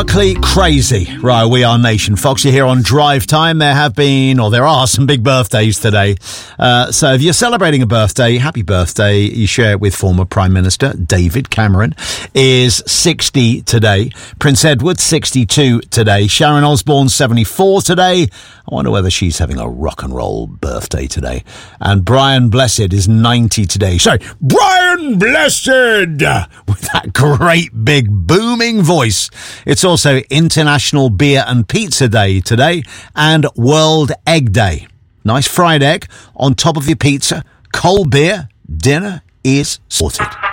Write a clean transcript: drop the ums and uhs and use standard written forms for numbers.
Crazy. Right, we are Nation Fox. You're here on Drive Time. There are some big birthdays today. So if you're celebrating a birthday, happy birthday. You share it with former Prime Minister David Cameron. Is 60 today. Prince Edward, 62 today. Sharon Osbourne, 74 today. I wonder whether she's having a rock and roll birthday today. And Brian Blessed is 90 today. So, Brian Blessed! With that great big booming voice. It's also International Beer and Pizza Day today and World Egg Day. Nice fried egg on top of your pizza, cold beer, dinner is sorted.